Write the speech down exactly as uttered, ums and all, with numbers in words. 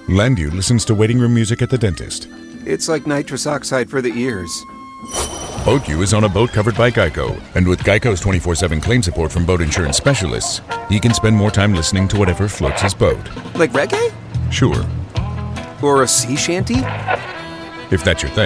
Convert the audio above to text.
Landu listens to waiting room music at the dentist. It's like nitrous oxide for the ears. BoatU is on a boat covered by Geico, and with Geico's twenty-four seven claim support from boat insurance specialists, he can spend more time listening to whatever floats his boat. Like reggae? Sure. Or a sea shanty? If that's your thing.